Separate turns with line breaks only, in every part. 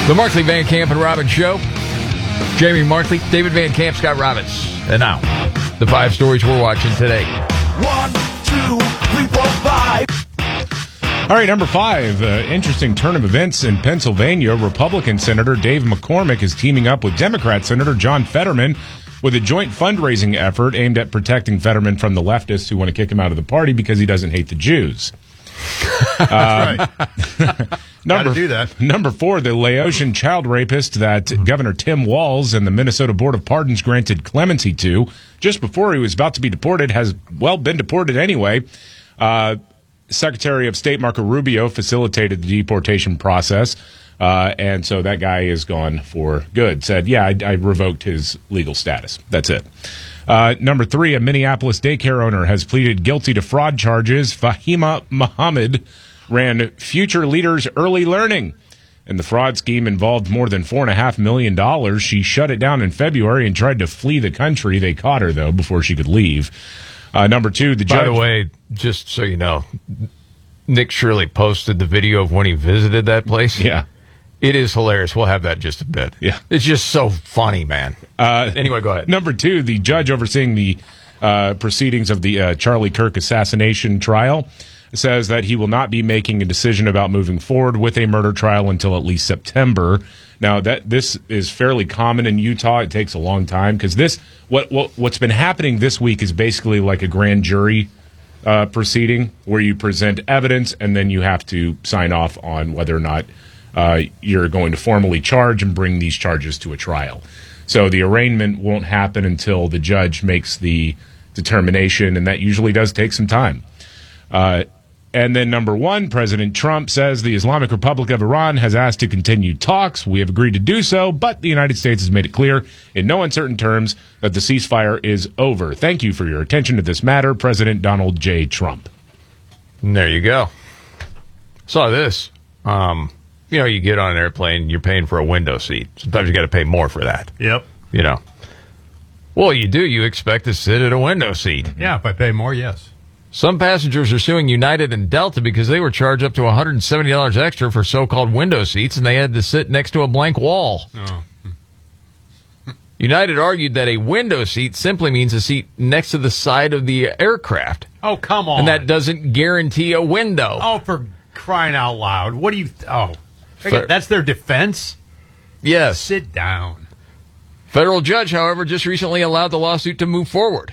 The Markley, Van Camp, and Robbins Show. Jamie Markley, David Van Camp, Scott Robbins. And now, the 5 stories we're watching today.
1, 2, 3, 4, 5.
All right, number 5, interesting turn of events in Pennsylvania. Republican Senator Dave McCormick is teaming up with Democrat Senator John Fetterman with a joint fundraising effort aimed at protecting Fetterman from the leftists who want to kick him out of the party because he doesn't hate the Jews.
That's right. Gotta do that.
Number 4, the Laotian child rapist that Governor Tim Walz and the Minnesota Board of Pardons granted clemency to just before he was about to be deported has, well, been deported anyway. Secretary of State Marco Rubio facilitated the deportation process, and so that guy is gone for good. Said, yeah, I revoked his legal status. That's it. Number 3, a Minneapolis daycare owner has pleaded guilty to fraud charges. Fahima Muhammad ran Future Leaders Early Learning, and the fraud scheme involved more than $4.5 million. She shut it down in February and tried to flee the country. They caught her, though, before she could leave. Number 2, the judge...
By the way, just so you know, Nick Shirley posted the video of when he visited that place.
Yeah.
It is hilarious. We'll have that in just a bit.
Yeah.
It's just so funny, man. Anyway, go ahead.
Number 2, the judge overseeing the proceedings of the Charlie Kirk assassination trial says that he will not be making a decision about moving forward with a murder trial until at least September. Now, this is fairly common in Utah. It takes a long time because what's been happening this week is basically like a grand jury proceeding where you present evidence and then you have to sign off on whether or not you're going to formally charge and bring these charges to a trial. So the arraignment won't happen until the judge makes the determination, and that usually does take some time. And then number 1, President Trump says the Islamic Republic of Iran has asked to continue talks. We have agreed to do so, but the United States has made it clear in no uncertain terms that the ceasefire is over. Thank you for your attention to this matter, President Donald J. Trump.
And there you go. Saw this. You know, you get on an airplane, you're paying for a window seat. Sometimes you got to pay more for that.
Yep.
You know. Well, you do. You expect to sit at a window seat.
Yeah, if I pay more, yes.
Some passengers are suing United and Delta because they were charged up to $170 extra for so-called window seats, and they had to sit next to a blank wall.
Oh.
United argued that a window seat simply means a seat next to the side of the aircraft.
Oh, come on.
And that doesn't guarantee a window.
Oh, for crying out loud. What do you... that's their defense?
Yes.
Sit down.
Federal judge, however, just recently allowed the lawsuit to move forward.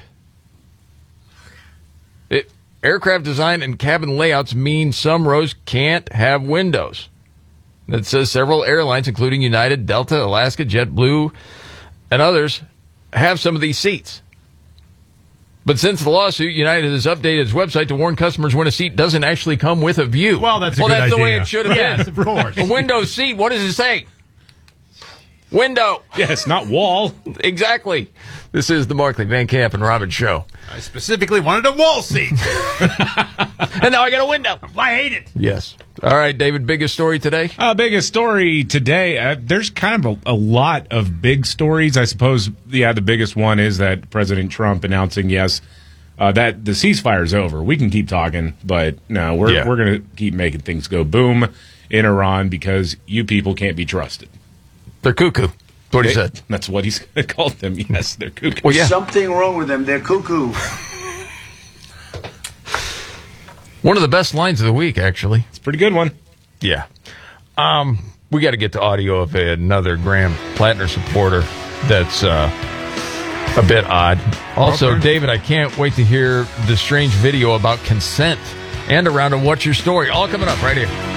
Aircraft design and cabin layouts mean some rows can't have windows. That says several airlines, including United, Delta, Alaska, JetBlue, and others, have some of these seats. But since the lawsuit, United has updated its website to warn customers when a seat doesn't actually come with a view.
Well, that's a good idea.
That's the way it should have been.
Yes, of course.
A window seat, what does it say? Window.
Yes, not wall.
Exactly. This is the Markley, Van Camp, and Robbins Show.
I specifically wanted a wall seat.
And now I got a window.
I hate it.
Yes. All right, David, biggest story today?
Biggest story today. There's kind of a lot of big stories. I suppose, the biggest one is that President Trump announcing, yes, that the ceasefire is over. We can keep talking, but no, we're going to keep making things go boom in Iran because you people can't be trusted.
They're cuckoo. That's what he said.
That's what he's called them. Yes, they're cuckoo.
Well, yeah.
Something wrong with them. They're cuckoo.
One of the best lines of the week, actually.
It's a pretty good one.
Yeah. We got to get to audio of another Graham Plattner supporter that's a bit odd. Also, David, I can't wait to hear the strange video about consent and around a What's Your Story. All coming up right here.